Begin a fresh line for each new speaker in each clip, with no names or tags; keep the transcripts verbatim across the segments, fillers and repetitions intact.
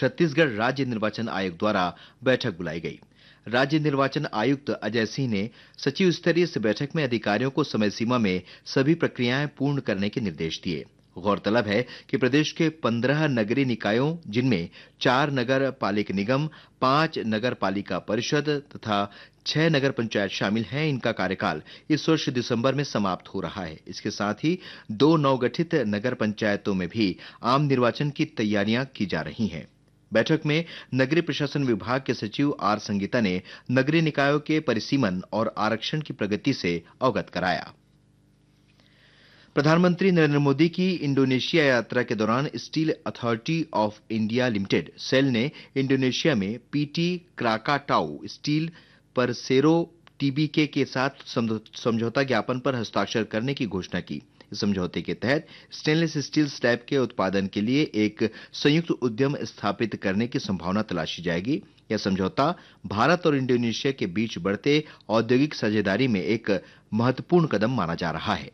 छत्तीसगढ़ राज्य निर्वाचन आयोग द्वारा बैठक बुलाई गई। राज्य निर्वाचन आयुक्त अजय सिंह ने सचिव स्तरीय इस बैठक में अधिकारियों को समय सीमा में सभी प्रक्रियाएं पूर्ण करने के निर्देश दिए। गौरतलब है कि प्रदेश के पंद्रह नगरीय निकायों, जिनमें चार नगर पालिक निगम, पांच नगर पालिका परिषद तथा छह नगर पंचायत शामिल हैं, इनका कार्यकाल इस वर्ष दिसंबर में समाप्त हो रहा है। इसके साथ ही दो नवगठित नगर पंचायतों में भी आम निर्वाचन की तैयारियां की जा रही हैं। बैठक में नगरीय प्रशासन विभाग के सचिव आर संगीता ने नगरीय निकायों के परिसीमन और आरक्षण की प्रगति से अवगत कराया। प्रधानमंत्री नरेंद्र मोदी की इंडोनेशिया यात्रा के दौरान steel authority of India limited cell ने इंडोनेशिया में पीटी क्राकाटाउ स्टील पर सेरो टीबीके के साथ समझौता ज्ञापन पर हस्ताक्षर करने की घोषणा की। इस समझौते के तहत स्टेनलेस स्टील स्लैब के उत्पादन के लिए एक संयुक्त उद्यम स्थापित करने की संभावना तलाशी जाएगी। यह समझौता भारत और इंडोनेशिया के बीच बढ़ते औद्योगिक साझेदारी में एक महत्वपूर्ण कदम माना जा रहा है।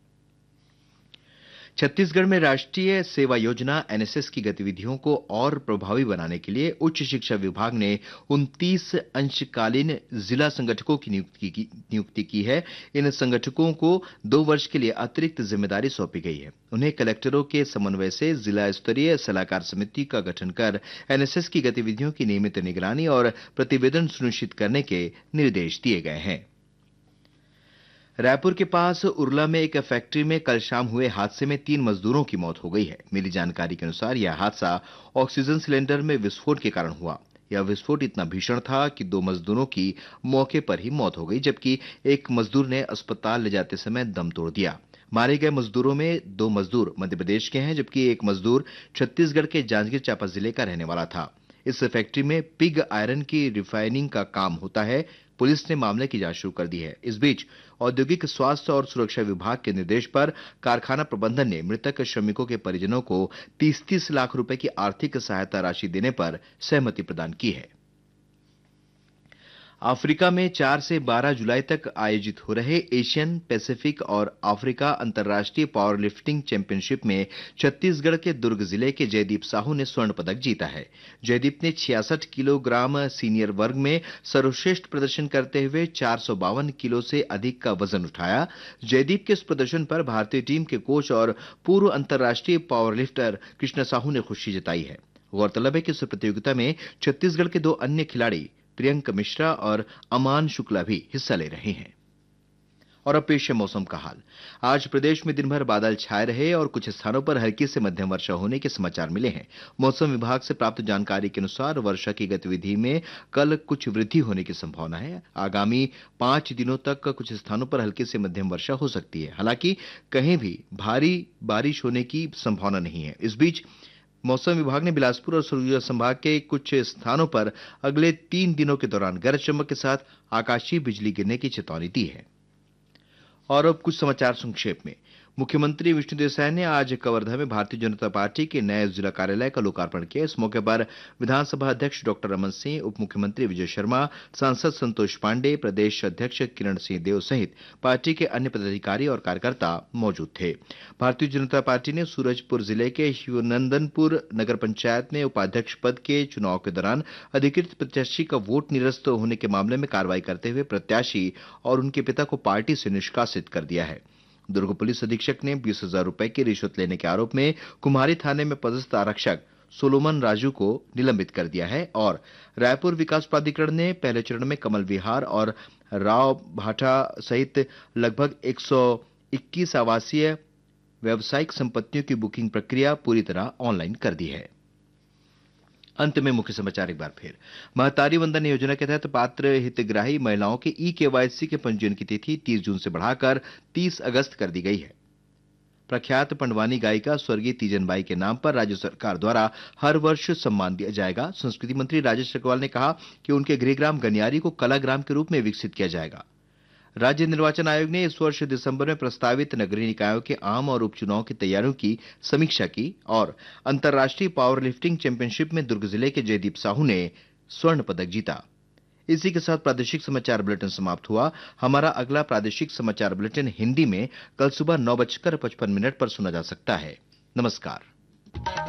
छत्तीसगढ़ में राष्ट्रीय सेवा योजना एनएसएस की गतिविधियों को और प्रभावी बनाने के लिए उच्च शिक्षा विभाग ने उनतीस अंशकालीन जिला संगठकों की नियुक्ति की, नियुक्ति की है। इन संगठकों को दो वर्ष के लिए अतिरिक्त जिम्मेदारी सौंपी गई है। उन्हें कलेक्टरों के समन्वय से जिला स्तरीय सलाहकार समिति का गठन कर एनएसएस की गतिविधियों की नियमित निगरानी और प्रतिवेदन सुनिश्चित करने के निर्देश दिए गए हैं। रायपुर के पास उरला में एक फैक्ट्री में कल शाम हुए हादसे में तीन मजदूरों की मौत हो गई है। मिली जानकारी के अनुसार यह हादसा ऑक्सीजन सिलेंडर में विस्फोट के कारण हुआ। यह विस्फोट इतना भीषण था कि दो मजदूरों की मौके पर ही मौत हो गई, जबकि एक मजदूर ने अस्पताल ले जाते समय दम तोड़ दिया। मारे गए मजदूरों में दो मजदूर मध्य प्रदेश के हैं, जबकि एक मजदूर छत्तीसगढ़ के जांजगीर चांपा जिले का रहने वाला था। इस फैक्ट्री में पिग आयरन की रिफाइनिंग का काम होता है। पुलिस ने मामले की जांच शुरू कर दी है। इस बीच औद्योगिक स्वास्थ्य और सुरक्षा विभाग के निर्देश पर कारखाना प्रबंधन ने मृतक श्रमिकों के परिजनों को तीस तीस लाख रुपए की आर्थिक सहायता राशि देने पर सहमति प्रदान की है। अफ्रीका में चार से बारह जुलाई तक आयोजित हो रहे एशियन पैसिफिक और अफ्रीका अंतर्राष्ट्रीय पावर लिफ्टिंग चैंपियनशिप में छत्तीसगढ़ के दुर्ग जिले के जयदीप साहू ने स्वर्ण पदक जीता है। जयदीप ने छियासठ किलोग्राम सीनियर वर्ग में सर्वश्रेष्ठ प्रदर्शन करते हुए चार सौ बावन किलो से अधिक का वजन उठाया। जयदीप के इस प्रदर्शन पर भारतीय टीम के कोच और पूर्व अंतर्राष्ट्रीय पावर लिफ्टर कृष्णा साहू ने खुशी जताई है। गौरतलब है कि इस प्रतियोगिता में छत्तीसगढ़ के दो अन्य खिलाड़ी प्रियंक मिश्रा और अमान शुक्ला भी हिस्सा ले रहे हैं। और अब पेश है मौसम का हाल। आज प्रदेश में दिन भर बादल छाए रहे और कुछ स्थानों पर हल्की से मध्यम वर्षा होने के समाचार मिले हैं। मौसम विभाग से प्राप्त जानकारी के अनुसार वर्षा की गतिविधि में कल कुछ वृद्धि होने की संभावना है। आगामी पांच दिनों तक कुछ स्थानों पर हल्की से मध्यम वर्षा हो सकती है। हालांकि कहीं भी भारी बारिश होने की संभावना नहीं है। इस बीच मौसम विभाग ने बिलासपुर और सरगुजा संभाग के कुछ स्थानों पर अगले तीन दिनों के दौरान गरज चमक के साथ आकाशीय बिजली गिरने की चेतावनी दी है। और अब कुछ समाचार संक्षेप में। मुख्यमंत्री विष्णुदेव साय ने आज कवर्धा में भारतीय जनता पार्टी के नए जिला कार्यालय का लोकार्पण किया। इस मौके पर विधानसभा अध्यक्ष डॉक्टर रमन सिंह, उप मुख्यमंत्री विजय शर्मा, सांसद संतोष पांडे, प्रदेश अध्यक्ष किरण सिंह देव सहित पार्टी के अन्य पदाधिकारी और कार्यकर्ता मौजूद थे। भारतीय जनता पार्टी ने सूरजपुर जिले के शिवनंदनपुर नगर पंचायत में उपाध्यक्ष पद के चुनाव के दौरान अधिकृत प्रत्याशी का वोट निरस्त होने के मामले में कार्रवाई करते हुए प्रत्याशी और उनके पिता को पार्टी से निष्कासित कर दिया है। दुर्ग पुलिस अधीक्षक ने बीस हजार रुपए की रिश्वत लेने के आरोप में कुम्हारी थाने में पदस्थ आरक्षक सोलोमन राजू को निलंबित कर दिया है। और रायपुर विकास प्राधिकरण ने पहले चरण में कमल विहार और राव भाटा सहित लगभग एक सौ इक्कीस आवासीय व्यावसायिक संपत्तियों की बुकिंग प्रक्रिया पूरी तरह ऑनलाइन कर दी है। अंत में मुख्य समाचार एक बार फिर। महतारी वंदन योजना के तहत पात्र हितग्राही महिलाओं के ई केवाईसी के पंजीयन की तिथि तीस जून से बढ़ाकर तीस अगस्त कर दी गई है। प्रख्यात पंडवानी गायिका स्वर्गीय तीजन बाई के नाम पर राज्य सरकार द्वारा हर वर्ष सम्मान दिया जाएगा। संस्कृति मंत्री राजेश अग्रवाल ने कहा कि उनके गृहग्राम गनियारी को कला ग्राम के रूप में विकसित किया जाएगा। राज्य निर्वाचन आयोग ने इस वर्ष दिसंबर में प्रस्तावित नगरीय निकायों के आम और उपचुनाव की तैयारियों की समीक्षा की। और अंतर्राष्ट्रीय पावर लिफ्टिंग चैंपियनशिप में दुर्ग जिले के जयदीप साहू ने स्वर्ण पदक जीता। इसी के साथ प्रादेशिक समाचार बुलेटिन समाप्त हुआ। हमारा अगला प्रादेशिक समाचार बुलेटिन हिंदी में कल सुबह नौ बजकर पचपन मिनट पर सुना जा सकता है। नमस्कार।